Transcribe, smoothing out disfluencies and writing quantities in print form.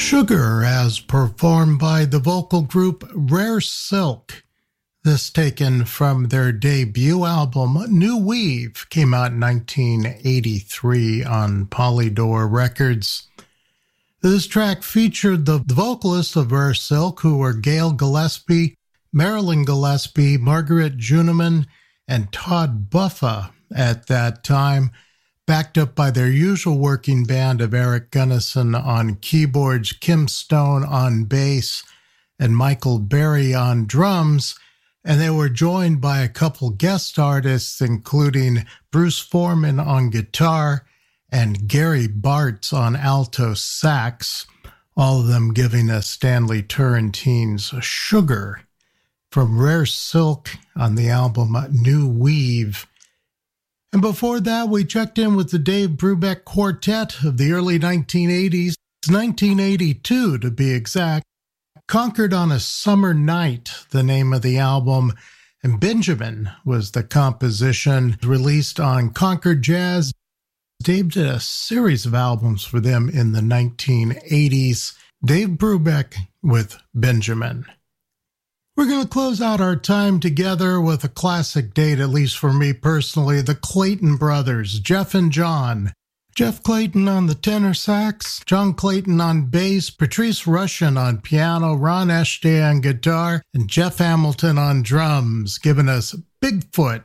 Sugar, as performed by the vocal group Rare Silk. This taken from their debut album, New Weave, came out in 1983 on Polydor Records. This track featured the vocalists of Rare Silk, who were Gail Gillespie, Marilyn Gillespie, Margaret Juneman, and Todd Buffa at that time, backed up by their usual working band of Eric Gunnison on keyboards, Kim Stone on bass, and Michael Berry on drums. And they were joined by a couple guest artists, including Bruce Foreman on guitar and Gary Bartz on alto sax, all of them giving us Stanley Turrentine's Sugar from Rare Silk on the album New Weave. And before that, we checked in with the Dave Brubeck Quartet of the early 1980s, 1982 to be exact. Conquered on a Summer Night, the name of the album, and Benjamin was the composition, released on Concord Jazz. Dave did a series of albums for them in the 1980s. Dave Brubeck with Benjamin. We're going to close out our time together with a classic date, at least for me personally, the Clayton brothers, Jeff and John. Jeff Clayton on the tenor sax, John Clayton on bass, Patrice Rushen on piano, Ron Eshte on guitar, and Jeff Hamilton on drums, giving us Bigfoot